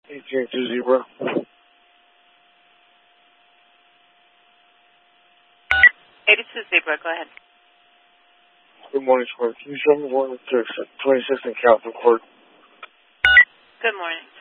18 Zebra. Zebra, go ahead. Good morning, sir. Can you show me 1 26 in Capitol Court? Good morning.